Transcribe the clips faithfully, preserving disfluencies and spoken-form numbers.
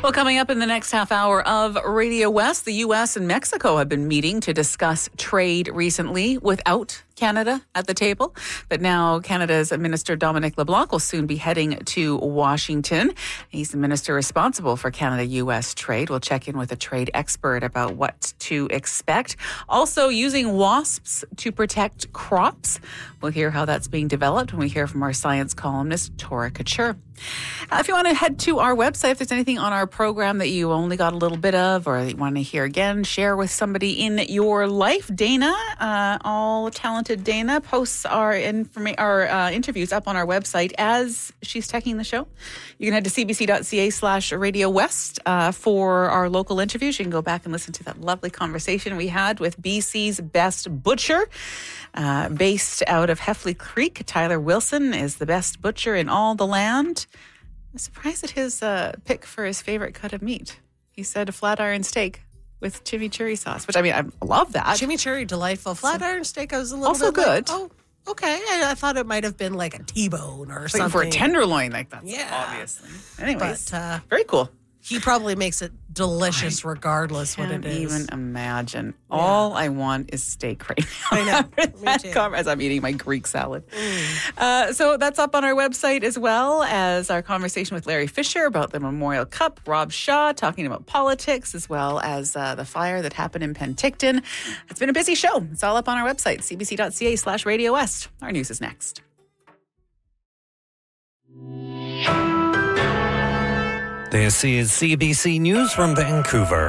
Well, coming up in the next half hour of Radio West, the U S and Mexico have been meeting to discuss trade recently without Canada at the table. But now Canada's Minister Dominic LeBlanc will soon be heading to Washington. He's the minister responsible for Canada-U S trade. We'll check in with a trade expert about what to expect. Also, using wasps to protect crops. We'll hear how that's being developed when we hear from our science columnist, Tora Couture. Uh, if you want to head to our website, if there's anything on our program that you only got a little bit of or you want to hear again, share with somebody in your life. Dana, uh, all talented Dana, posts our, informa- our uh, interviews up on our website as she's teching the show. You can head to cbc.ca slash Radio West uh, for our local interviews. You can go back and listen to that lovely conversation we had with B C's best butcher. Uh, based out of Heffley Creek, Tyler Wilson is the best butcher in all the land. I'm surprised at his uh, pick for his favorite cut of meat. He said a flat iron steak with chimichurri sauce, which I mean, I love that. Chimichurri, delightful. Flat iron steak, I was a little also bit good. Like, oh, okay. I, I thought it might have been like a T-bone or something. For a tenderloin, like that's yeah. obviously. Anyways, but, uh, very cool. He probably makes it delicious I regardless what it is. I can't even imagine. Yeah. All I want is steak right now. I know. Me too. As I'm eating my Greek salad. Mm. Uh, so that's up on our website, as well as our conversation with Larry Fisher about the Memorial Cup, Rob Shaw talking about politics, as well as uh, the fire that happened in Penticton. It's been a busy show. It's all up on our website, cbc.ca slash Radio West. Our news is next. This is C B C News from Vancouver.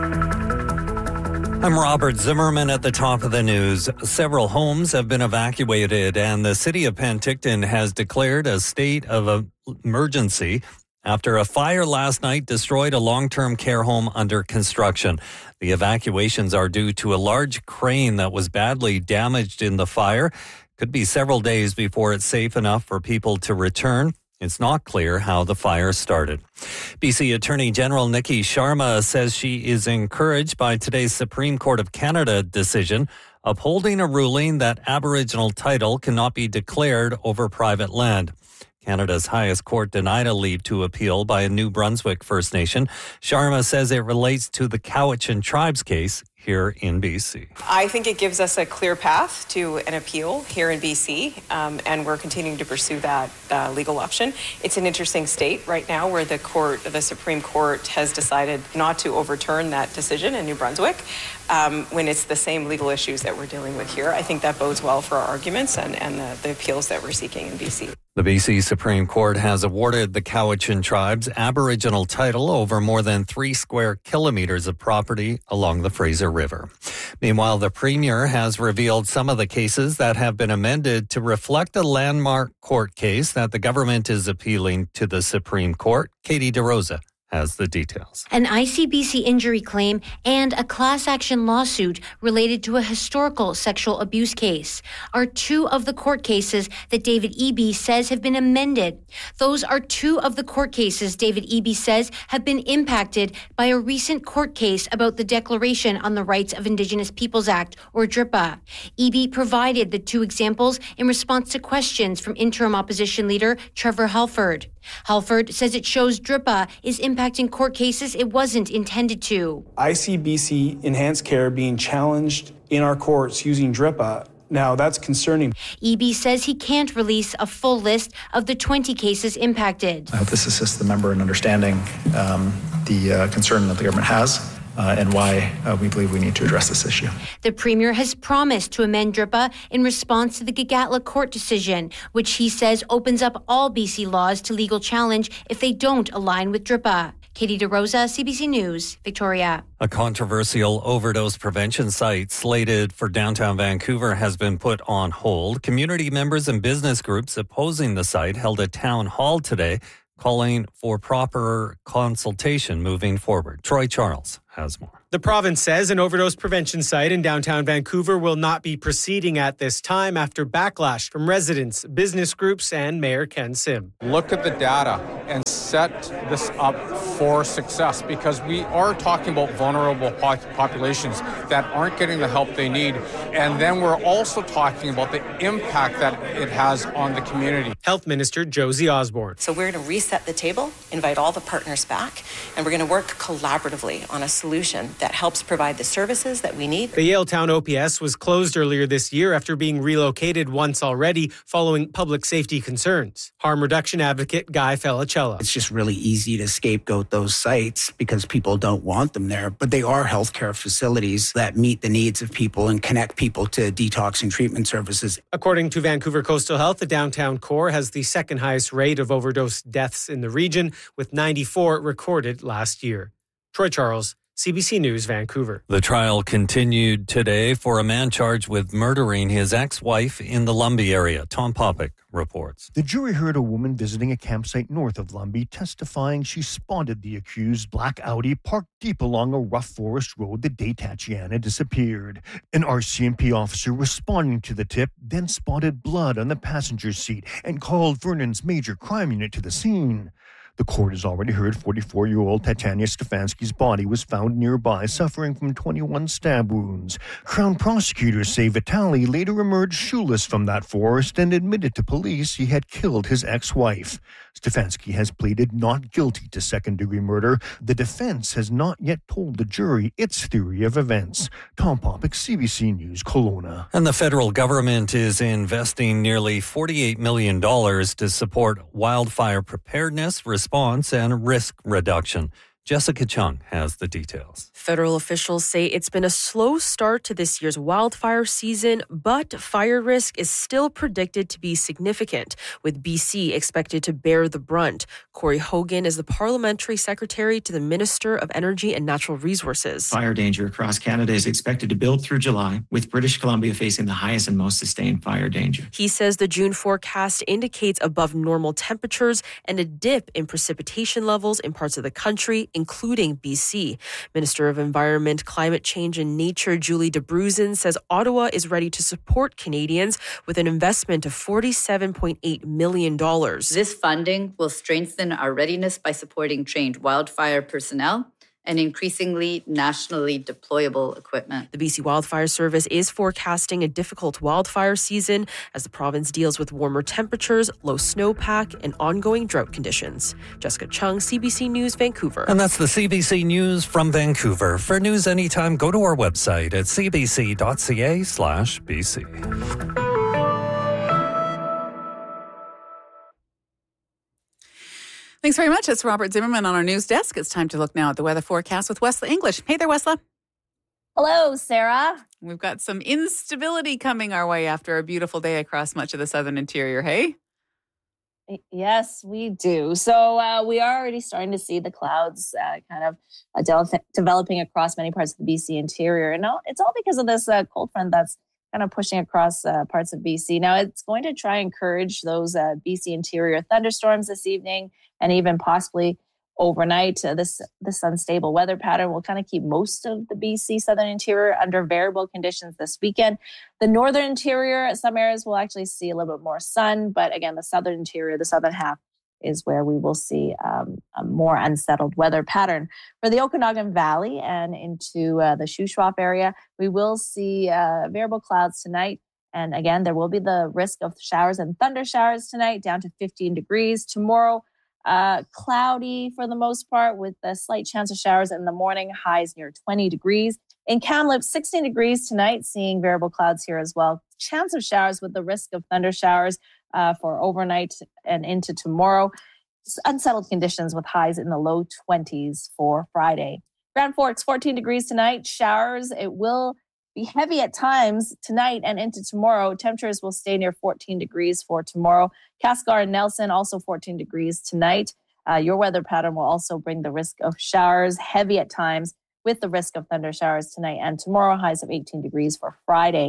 I'm Robert Zimmerman at the top of the news. Several homes have been evacuated and the city of Penticton has declared a state of emergency after a fire last night destroyed a long-term care home under construction. The evacuations are due to a large crane that was badly damaged in the fire. Could be several days before it's safe enough for people to return. It's not clear how the fire started. B C Attorney General Nikki Sharma says she is encouraged by today's Supreme Court of Canada decision upholding a ruling that Aboriginal title cannot be declared over private land. Canada's highest court denied a leave to appeal by a New Brunswick First Nation. Sharma says it relates to the Cowichan Tribes case here in B C. I think it gives us a clear path to an appeal here in B C, um, and we're continuing to pursue that uh, legal option. It's an interesting state right now where the court, the Supreme Court has decided not to overturn that decision in New Brunswick um, when it's the same legal issues that we're dealing with here. I think that bodes well for our arguments and, and the, the appeals that we're seeking in B C. The B C Supreme Court has awarded the Cowichan Tribes Aboriginal title over more than three square kilometers of property along the Fraser River. Meanwhile, the Premier has revealed some of the cases that have been amended to reflect a landmark court case that the government is appealing to the Supreme Court. Katie DeRosa has the details. An I C B C injury claim and a class action lawsuit related to a historical sexual abuse case are two of the court cases that David Eby says have been amended. Those are two of the court cases David Eby says have been impacted by a recent court case about the Declaration on the Rights of Indigenous Peoples Act, or D R I P A. Eby provided the two examples in response to questions from interim opposition leader Trevor Halford. Halford says it shows D R I P A is impacting court cases it wasn't intended to. I C B C enhanced care being challenged in our courts using D R I P A. Now, that's concerning. Eby says he can't release a full list of the twenty cases impacted. I hope this assists the member in understanding um, the uh, concern that the government has. Uh, and why uh, we believe we need to address this issue. The Premier has promised to amend D R I P A in response to the Gagatla court decision, which he says opens up all B C laws to legal challenge if they don't align with D R I P A. Katie DeRosa, C B C News, Victoria. A controversial overdose prevention site slated for downtown Vancouver has been put on hold. Community members and business groups opposing the site held a town hall today, calling for proper consultation moving forward. Troy Charles has more. The province says an overdose prevention site in downtown Vancouver will not be proceeding at this time after backlash from residents, business groups, and Mayor Ken Sim. Look at the data and set this up for success, because we are talking about vulnerable populations that aren't getting the help they need. And then we're also talking about the impact that it has on the community. Health Minister Josie Osborne. So we're going to reset the table, invite all the partners back, and we're going to work collaboratively on a solution that helps provide the services that we need. The Yaletown O P S was closed earlier this year after being relocated once already following public safety concerns. Harm reduction advocate Guy Felicella. It's just really easy to scapegoat those sites because people don't want them there, but they are healthcare facilities that meet the needs of people and connect people to detox and treatment services. According to Vancouver Coastal Health, the downtown core has the second highest rate of overdose deaths in the region, with ninety-four recorded last year. Troy Charles, C B C News, Vancouver. The trial continued today for a man charged with murdering his ex-wife in the Lumby area. Tom Popick reports. The jury heard a woman visiting a campsite north of Lumby testifying she spotted the accused black Audi parked deep along a rough forest road the day Tatiana disappeared. An R C M P officer responding to the tip then spotted blood on the passenger seat and called Vernon's major crime unit to the scene. The court has already heard forty-four-year-old Tatiana Stefanski's body was found nearby, suffering from twenty-one stab wounds. Crown prosecutors say Vitali later emerged shoeless from that forest and admitted to police he had killed his ex-wife. Stefanski has pleaded not guilty to second-degree murder. The defense has not yet told the jury its theory of events. Tom Popick, C B C News, Kelowna. And the federal government is investing nearly forty-eight million dollars to support wildfire preparedness, response, and risk reduction. Jessica Chung has the details. Federal officials say it's been a slow start to this year's wildfire season, but fire risk is still predicted to be significant, with B C expected to bear the brunt. Corey Hogan is the parliamentary secretary to the Minister of Energy and Natural Resources. Fire danger across Canada is expected to build through July, with British Columbia facing the highest and most sustained fire danger. He says the June forecast indicates above normal temperatures and a dip in precipitation levels in parts of the country, including B C. Minister of Environment, Climate Change and Nature Julie DeBruzen says Ottawa is ready to support Canadians with an investment of forty-seven point eight million dollars. This funding will strengthen our readiness by supporting trained wildfire personnel and increasingly nationally deployable equipment. The B C Wildfire Service is forecasting a difficult wildfire season as the province deals with warmer temperatures, low snowpack, and ongoing drought conditions. Jessica Chung, C B C News, Vancouver. And that's the C B C News from Vancouver. For news anytime, go to our website at c b c dot c a slash b c. Thanks very much. It's Robert Zimmerman on our news desk. It's time to look now at the weather forecast with Wesley English. Hey there, Wesley. Hello, Sarah. We've got some instability coming our way after a beautiful day across much of the southern interior, hey? Yes, we do. So uh, we are already starting to see the clouds uh, kind of uh, de- developing across many parts of the B C interior. And it's all because of this uh, cold front that's kind of pushing across uh, parts of B C. Now, it's going to try and encourage those uh, B C interior thunderstorms this evening and even possibly overnight. Uh, this this unstable weather pattern will kind of keep most of the B C southern interior under variable conditions this weekend. The northern interior, some areas will actually see a little bit more sun, but again, the southern interior, the southern half, is where we will see um, a more unsettled weather pattern. For the Okanagan Valley and into uh, the Shuswap area, we will see uh, variable clouds tonight. And again, there will be the risk of showers and thunder showers tonight, down to fifteen degrees. Tomorrow, uh, cloudy for the most part, with a slight chance of showers in the morning, highs near twenty degrees. In Kamloops, sixteen degrees tonight, seeing variable clouds here as well. Chance of showers with the risk of thunder showers Uh, for overnight and into tomorrow. Unsettled conditions with highs in the low twenties for Friday. Grand Forks, fourteen degrees tonight. Showers. It will be heavy at times tonight and into tomorrow. Temperatures will stay near fourteen degrees for tomorrow. Cascar and Nelson, also fourteen degrees tonight. Uh, your weather pattern will also bring the risk of showers, heavy at times, with the risk of thunder showers tonight and tomorrow. Highs of eighteen degrees for Friday.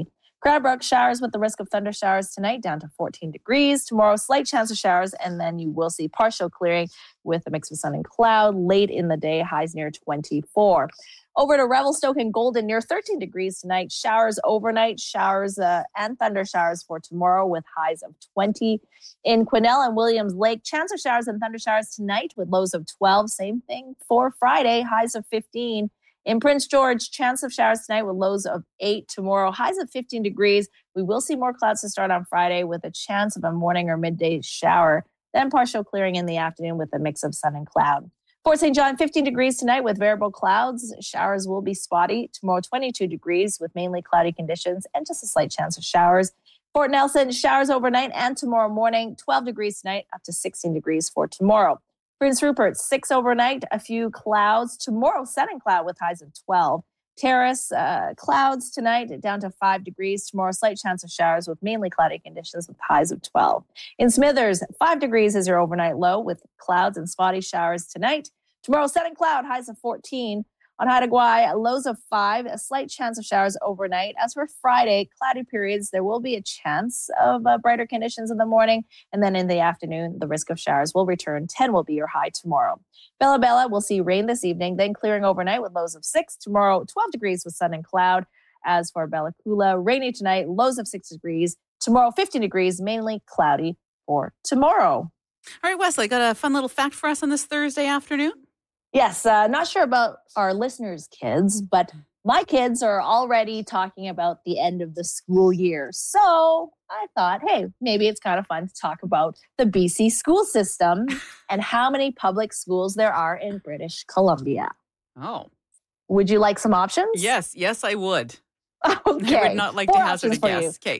Cranbrook, showers with the risk of thunder showers tonight, down to fourteen degrees. Tomorrow, slight chance of showers, and then you will see partial clearing with a mix of sun and cloud late in the day, highs near twenty-four. Over to Revelstoke and Golden, near thirteen degrees tonight. Showers overnight, showers uh, and thunder showers for tomorrow with highs of twenty. In Quesnel and Williams Lake, chance of showers and thunder showers tonight with lows of twelve. Same thing for Friday, highs of fifteen. In Prince George, chance of showers tonight with lows of eight. Tomorrow, highs of fifteen degrees. We will see more clouds to start on Friday with a chance of a morning or midday shower. Then partial clearing in the afternoon with a mix of sun and cloud. Fort Saint John, fifteen degrees tonight with variable clouds. Showers will be spotty. Tomorrow, twenty-two degrees with mainly cloudy conditions and just a slight chance of showers. Fort Nelson, showers overnight and tomorrow morning. twelve degrees tonight, up to sixteen degrees for tomorrow. Prince Rupert, six overnight, a few clouds. Tomorrow, sun and cloud with highs of twelve. Terrace, uh, clouds tonight down to five degrees. Tomorrow, slight chance of showers with mainly cloudy conditions with highs of twelve. In Smithers, five degrees is your overnight low with clouds and spotty showers tonight. Tomorrow, sun and cloud, highs of fourteen. On Haida Gwaii, lows of five, a slight chance of showers overnight. As for Friday, cloudy periods, there will be a chance of uh, brighter conditions in the morning. And then in the afternoon, the risk of showers will return. ten will be your high tomorrow. Bella Bella will see rain this evening, then clearing overnight with lows of six. Tomorrow, twelve degrees with sun and cloud. As for Bella Coola, rainy tonight, lows of six degrees. Tomorrow, fifteen degrees, mainly cloudy for tomorrow. All right, Wesley, got a fun little fact for us on this Thursday afternoon? Yes, uh, not sure about our listeners' kids, but my kids are already talking about the end of the school year. So I thought, hey, maybe it's kind of fun to talk about the B C school system and how many public schools there are in British Columbia. Oh. Would you like some options? Yes, yes, I would. Okay. I would not like Four to hazard a options for you. guess. Okay.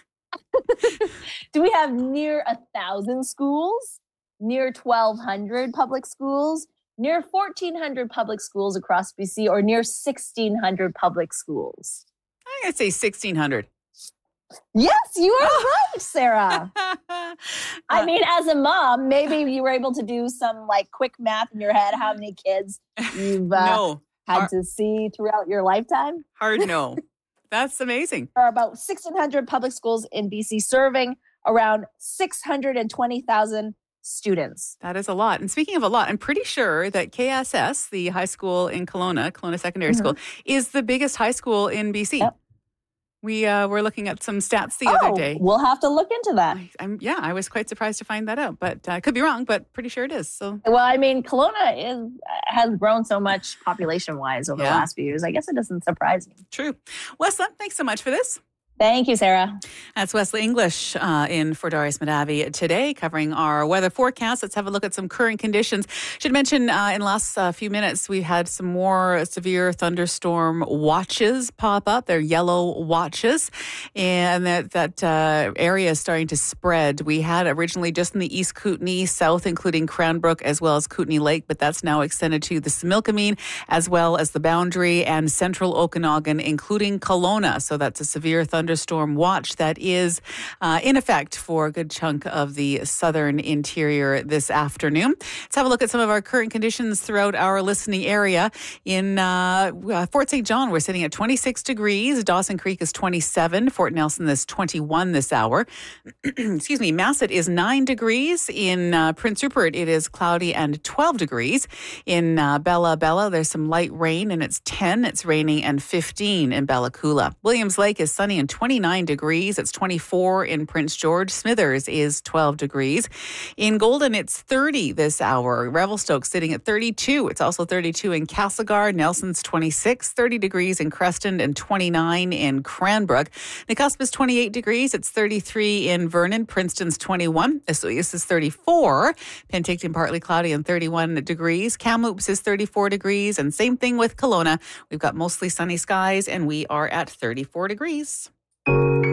Do we have near a thousand schools, near twelve hundred public schools, near fourteen hundred public schools across B C, or near sixteen hundred public schools? I'm going to say sixteen hundred. Yes, you are right, Sarah. I mean, as a mom, maybe you were able to do some like quick math in your head, how many kids you've uh, no. had Hard. to see throughout your lifetime. Hard no. That's amazing. There are about sixteen hundred public schools in B C, serving around six hundred twenty thousand students. That is a lot. And speaking of a lot, I'm pretty sure that K S S, the high school in Kelowna, Kelowna Secondary Mm-hmm. School, is the biggest high school in B C. Yep. We uh, were looking at some stats the oh, other day. We'll have to look into that. I, I'm, yeah, I was quite surprised to find that out, but uh, I could be wrong, but pretty sure it is. So, Well, I mean, Kelowna is, has grown so much population-wise over Yeah. the last few years. I guess it doesn't surprise me. True. Wesley, thanks so much for this. Thank you, Sarah. That's Wesley English uh, in for Darius Madavi today, covering our weather forecast. Let's have a look at some current conditions. Should mention uh, in the last uh, few minutes, we had some more severe thunderstorm watches pop up. They're yellow watches, and that, that uh, area is starting to spread. We had originally just in the East Kootenay, south, including Cranbrook, as well as Kootenay Lake, but that's now extended to the Similkameen, as well as the Boundary and Central Okanagan, including Kelowna. So that's a severe thunderstorm Thunderstorm watch that is uh, in effect for a good chunk of the southern interior this afternoon. Let's have a look at some of our current conditions throughout our listening area. In uh, Fort Saint John, we're sitting at twenty-six degrees. Dawson Creek is twenty-seven. Fort Nelson is twenty-one this hour. Excuse me. Masset is nine degrees. In uh, Prince Rupert, it is cloudy and twelve degrees. In uh, Bella Bella, there's some light rain and it's ten. It's raining and fifteen in Bella Coola. Williams Lake is sunny and twenty-nine degrees. It's twenty-four in Prince George. Smithers is twelve degrees. In Golden, it's thirty this hour. Revelstoke sitting at thirty-two. It's also thirty-two in Castlegar. Nelson's twenty-six, thirty degrees in Creston, and twenty-nine in Cranbrook. Nakusp twenty-eight degrees. It's thirty-three in Vernon. Princeton's twenty-one. Osoyoos is thirty-four. Penticton partly cloudy and thirty-one degrees. Kamloops is thirty-four degrees. And same thing with Kelowna. We've got mostly sunny skies and we are at thirty-four degrees.